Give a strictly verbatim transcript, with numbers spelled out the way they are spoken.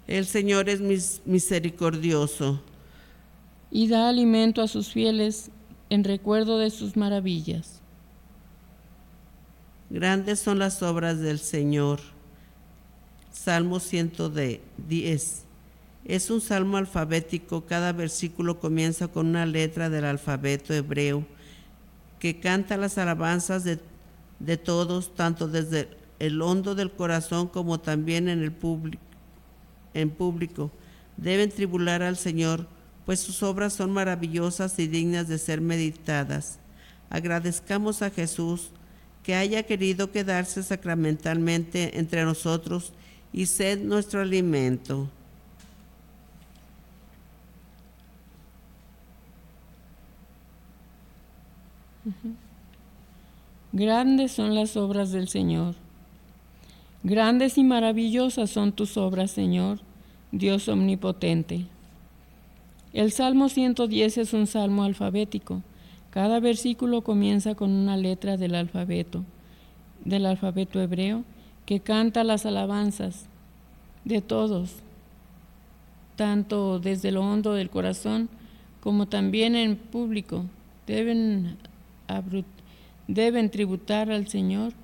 El Señor es mis- misericordioso. Y da alimento a sus fieles en recuerdo de sus maravillas. Grandes son las obras del Señor. Salmo ciento diez. Es un salmo alfabético. Cada versículo comienza con una letra del alfabeto hebreo que canta las alabanzas de, de todos, tanto desde el hondo del corazón como también en el público. En público. Deben tribular al Señor, pues sus obras son maravillosas y dignas de ser meditadas. Agradezcamos a Jesús que haya querido quedarse sacramentalmente entre nosotros y ser nuestro alimento. Uh-huh. Grandes son las obras del Señor. Grandes y maravillosas son tus obras, Señor, Dios omnipotente. El Salmo ciento diez es un salmo alfabético. Cada versículo comienza con una letra del alfabeto, del alfabeto hebreo, que canta las alabanzas de todos, tanto desde lo hondo del corazón como también en público. Deben, deben tributar al Señor